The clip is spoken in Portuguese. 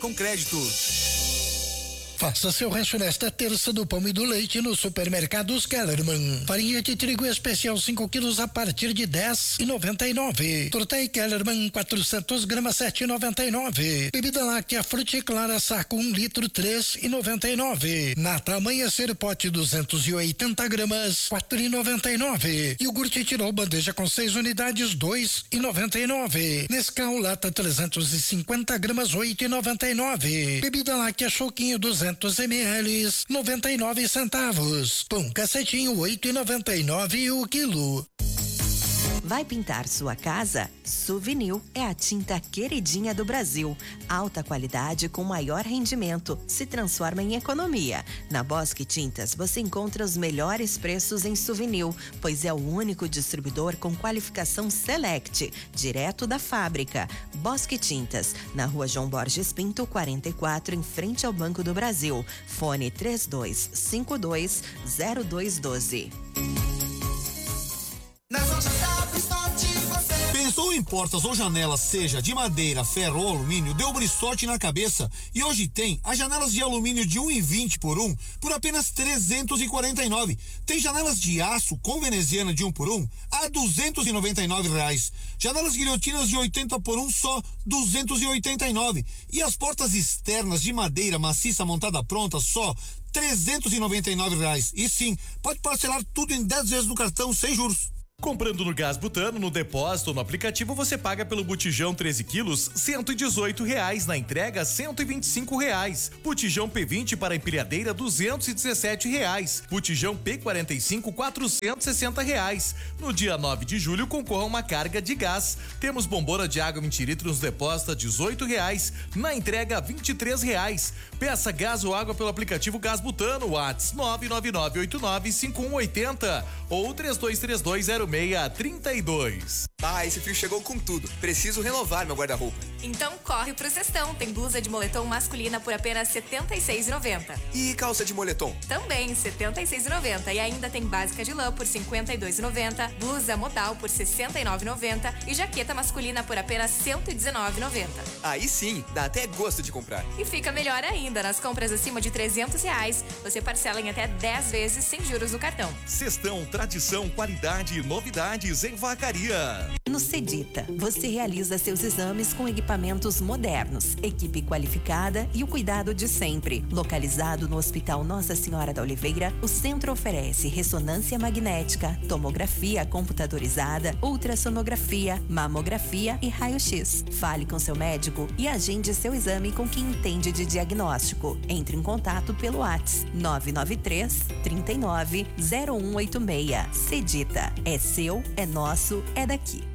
com crédito. Faça seu rancho nesta terça do pão e do leite no Supermercados Kellerman. Farinha de trigo especial 5 quilos a partir de 10,99. Tortei Kellerman 400 gramas 7,99. Bebida láctea Fruticlara saco 1 litro 3,99. Nata Amanhecer pote 280 gramas 4,99. Iogurte Tirol bandeja com 6 unidades 2,99. Nescau lata 350 gramas 8,99. Bebida láctea Choquinho 200 ml 99 centavos. Pão Cacetinho 8,99 o quilo. Vai pintar sua casa? Suvinil é a tinta queridinha do Brasil. Alta qualidade com maior rendimento. Se transforma em economia. Na Bosque Tintas você encontra os melhores preços em Suvinil, pois é o único distribuidor com qualificação Select, direto da fábrica. Bosque Tintas, na Rua João Borges Pinto, 44, em frente ao Banco do Brasil. Fone 3252-0212. Pensou em portas ou janelas, seja de madeira, ferro ou alumínio, deu brisote na cabeça e hoje tem as janelas de alumínio de 1,20 por 1 por apenas 349. Tem janelas de aço com veneziana de 1 por 1 a R$299. Janelas guilhotinas de 80 por 1 só R$289. E as portas externas de madeira maciça montada pronta só R$399. E sim, pode parcelar tudo em 10 vezes no cartão sem juros. Comprando no Gás Butano, no depósito ou no aplicativo, você paga pelo botijão 13 quilos, R$118. Na entrega, R$125. Botijão P20 para empilhadeira, R$217. Botijão P45, R$460. No dia 9 de julho, concorra a uma carga de gás. Temos bombona de água 20 litros no depósito a R$18. Na entrega, R$23. Peça gás ou água pelo aplicativo Gás Butano, WhatsApp 999895180 ou 32320632. Esse frio chegou com tudo. Preciso renovar meu guarda-roupa. Então corre pro Cestão. Tem blusa de moletom masculina por apenas R$76,90. E calça de moletom? Também R$76,90. E ainda tem básica de lã por R$52,90, blusa modal por R$69,90 e jaqueta masculina por apenas R$119,90. Aí sim, dá até gosto de comprar. E fica melhor ainda, nas compras acima de R$300, você parcela em até 10 vezes sem juros no cartão. Cestão, tradição, qualidade e novidades em Vacaria. No Cedita, você realiza seus exames com equipamentos modernos, equipe qualificada e o cuidado de sempre. Localizado no Hospital Nossa Senhora da Oliveira, o centro oferece ressonância magnética, tomografia computadorizada, ultrassonografia, mamografia e raio-x. Fale com seu médico e agende seu exame com quem entende de diagnóstico. Entre em contato pelo WhatsApp 993 39 0186. Cedita, é seu, é nosso, é daqui.